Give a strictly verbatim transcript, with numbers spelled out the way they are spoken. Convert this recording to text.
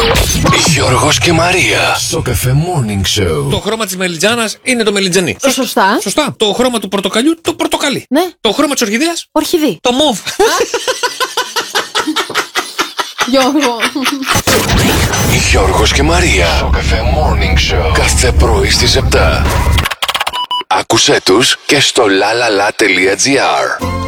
Γιώργος και Μαρία στο Cafe Morning Show. Το χρώμα της μελιτζάνας είναι το μελιτζανί. Σωστά. Σωστά. Το χρώμα του πορτοκαλιού το πορτοκαλί. Ναι. Το χρώμα της ορχιδέας Ορχιδή. το μόβ. Γιώργο. Γιώργος και Μαρία στο Cafe Morning Show. Κάθε πρωί στις επτά. Άκουσέ τους και στο lalala.gr.